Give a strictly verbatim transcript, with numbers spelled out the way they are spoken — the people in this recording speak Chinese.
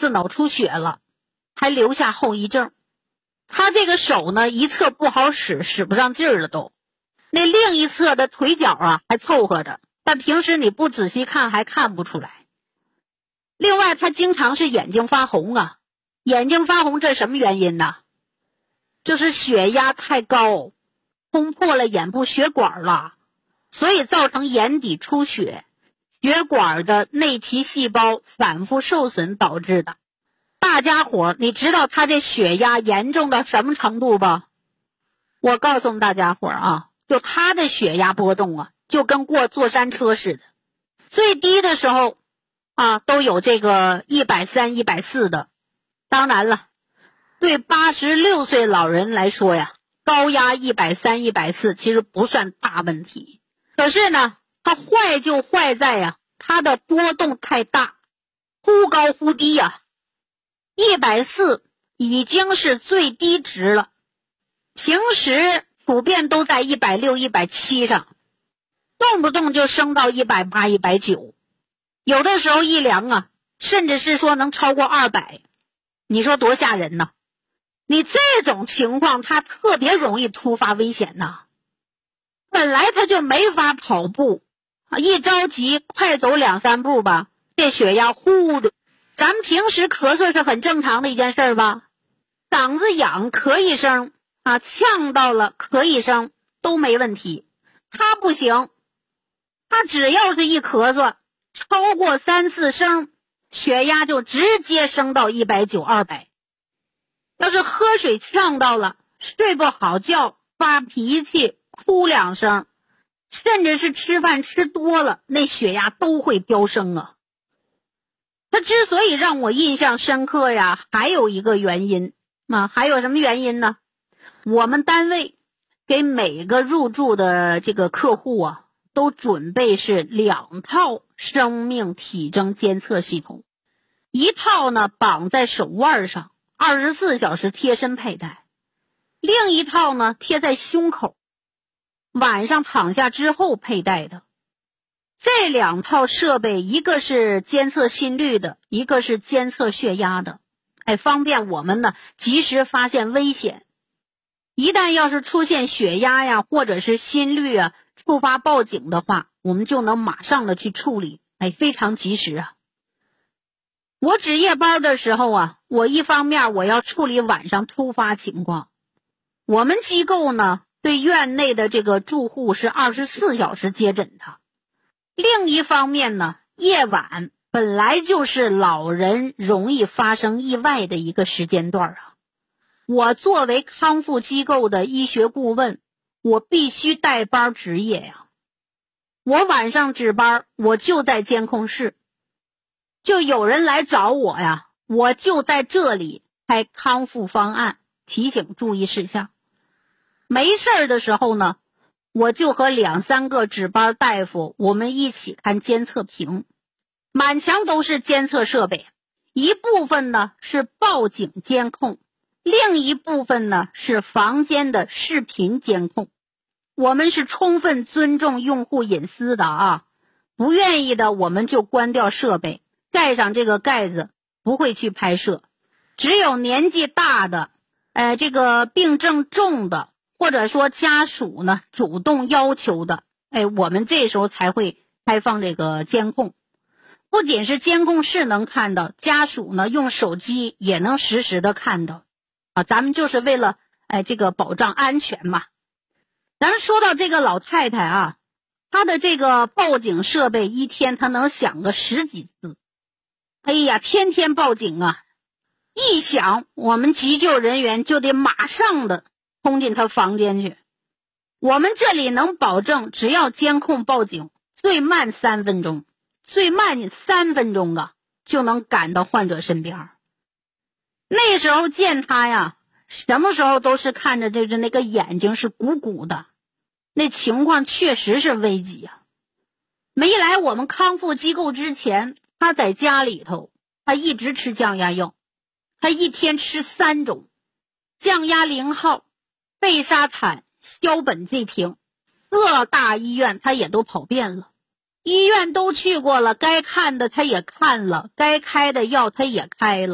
次脑出血了，还留下后遗症。他这个手呢，一侧不好使，使不上劲儿了都。那另一侧的腿脚啊，还凑合着，但平时你不仔细看还看不出来。另外，他经常是眼睛发红啊，眼睛发红这什么原因呢？就是血压太高，冲破了眼部血管了，所以造成眼底出血，血管的内皮细胞反复受损导致的。大家伙，你知道他这血压严重到什么程度吧？我告诉大家伙啊，就他的血压波动啊，就跟过坐山车似的。最低的时候啊，都有这个一百三、一百四的。当然了，对八十六岁老人来说呀，高压一百三、一百四其实不算大问题。可是呢，它坏就坏在呀，它的波动太大，忽高忽低呀。一百四已经是最低值了，平时普遍都在一百六、一百七上，动不动就升到一百八、一百九，有的时候一量啊，甚至是说能超过二百，你说多吓人呢？你这种情况它特别容易突发危险呐。本来他就没法跑步啊，一着急快走两三步吧，这血压呼的。咱们平时咳嗽是很正常的一件事吧，嗓子痒咳一声啊，呛到了咳一声都没问题。他不行，他只要是一咳嗽超过三四声，血压就直接升到一百九、二百。要是喝水呛到了，睡不好觉，发脾气，哭两声，甚至是吃饭吃多了，那血压都会飙升啊。他之所以让我印象深刻呀，还有一个原因啊，还有什么原因呢？我们单位给每个入住的这个客户啊，都准备是两套生命体征监测系统，一套呢绑在手腕上，二十四小时贴身佩戴，另一套呢贴在胸口，晚上躺下之后佩戴的。这两套设备，一个是监测心率的，一个是监测血压的，哎，方便我们呢及时发现危险。一旦要是出现血压呀，或者是心率啊，触发报警的话，我们就能马上的去处理，哎，非常及时啊。我值夜班的时候啊，我一方面我要处理晚上突发情况，我们机构呢对院内的这个住户是二十四小时接诊的。另一方面呢，夜晚本来就是老人容易发生意外的一个时间段啊。我作为康复机构的医学顾问，我必须带班值夜呀。我晚上值班，我就在监控室，就有人来找我呀，我就在这里开康复方案，提醒注意事项。没事儿的时候呢，我就和两三个值班大夫，我们一起看监测屏，满墙都是监测设备，一部分呢是报警监控，另一部分呢是房间的视频监控。我们是充分尊重用户隐私的啊，不愿意的我们就关掉设备，盖上这个盖子，不会去拍摄。只有年纪大的，呃，这个病症重的，或者说家属呢主动要求的，哎，我们这时候才会开放这个监控。不仅是监控室能看到，家属呢用手机也能实时的看到啊，咱们就是为了哎这个保障安全嘛。咱们说到这个老太太啊，她的这个报警设备一天她能响个十几次，哎呀，天天报警啊，一响我们急救人员就得马上的冲进他房间去。我们这里能保证，只要监控报警，最慢三分钟，最慢三分钟啊，就能赶到患者身边。那时候见他呀，什么时候都是看着就是那个眼睛是鼓鼓的，那情况确实是危急啊。没来我们康复机构之前，他在家里头，他一直吃降压药，他一天吃三种，降压零号、贝沙坦、硝苯这瓶，各大医院他也都跑遍了，医院都去过了，该看的他也看了，该开的药他也开了。